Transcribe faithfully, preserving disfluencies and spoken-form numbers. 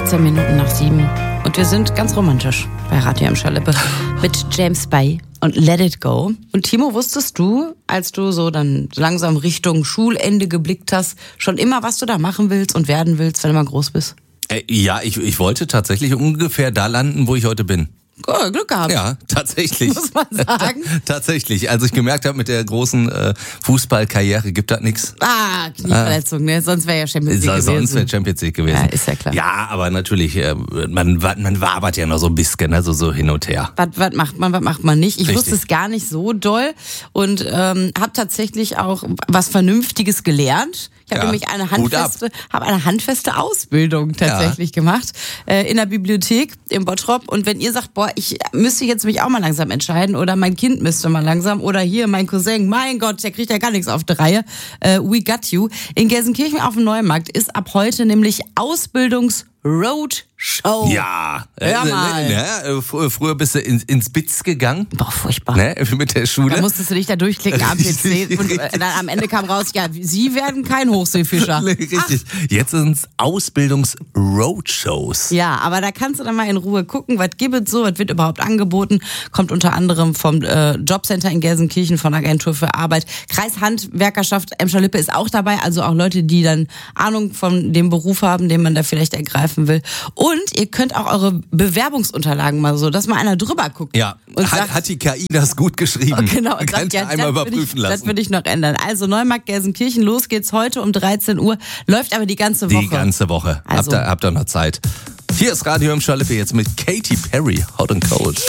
achtzehn Minuten nach sieben. Und wir sind ganz romantisch bei Radio Emscher Lippe mit James Bay und Let It Go. Und Timo, wusstest du, als du so dann langsam Richtung Schulende geblickt hast, schon immer, was du da machen willst und werden willst, wenn du mal groß bist? Äh, ja, ich, ich wollte tatsächlich ungefähr da landen, wo ich heute bin. Oh, Glück gehabt. Ja, tatsächlich. Muss man sagen. Tatsächlich. Als ich gemerkt habe, mit der großen äh, Fußballkarriere gibt das nichts. Ah, Knieverletzung, ne? Sonst wäre ja Champions League gewesen. Sonst wäre Champions League gewesen. Ja, ist ja klar. Ja, aber natürlich, äh, man, man wabert ja noch so ein bisschen, ne? so, so hin und her. Was, was macht man, was macht man nicht? Ich Richtig. wusste es gar nicht so doll und ähm, habe tatsächlich auch was Vernünftiges gelernt. Ich habe Ja, nämlich eine Hut ab. handfeste, habe eine handfeste Ausbildung tatsächlich ja. gemacht äh, in der Bibliothek im Bottrop. Und wenn ihr sagt, boah, ich müsste jetzt mich auch mal langsam entscheiden oder mein Kind müsste mal langsam oder hier mein Cousin, mein Gott, der kriegt ja gar nichts auf die Reihe. Äh, we got you. In Gelsenkirchen auf dem Neumarkt ist ab heute nämlich Ausbildungs Roadshow. Ja, Hör mal. Äh, ne, fr- früher bist du ins, ins B I Z gegangen. Boah, furchtbar. Ne, mit der Schule. Da musstest du dich da durchklicken am P C und äh, dann am Ende kam raus, ja, Sie werden kein Hochseefischer. Richtig. Ach. Jetzt sind es Ausbildungs-Roadshows. Ja, aber da kannst du dann mal in Ruhe gucken, was gibt es so, was wird überhaupt angeboten. Kommt unter anderem vom äh, Jobcenter in Gelsenkirchen, von Agentur für Arbeit. Kreishandwerkerschaft Emscher Lippe ist auch dabei, also auch Leute, die dann Ahnung von dem Beruf haben, den man da vielleicht ergreifen will. Und ihr könnt auch eure Bewerbungsunterlagen mal so, dass mal einer drüber guckt. Ja, und hat, sagt, hat die K I das gut geschrieben? Genau, und Könnt sagt, ihr ja, einmal das würde überprüfen ich, lassen. Das würde ich noch ändern. Also Neumarkt Gelsenkirchen, los geht's heute um dreizehn Uhr, läuft aber die ganze Woche. Die ganze Woche. Also. Habt ihr, habt ihr noch Zeit. Hier ist Radio Emscher Lippe jetzt mit Katy Perry, Hot and Cold.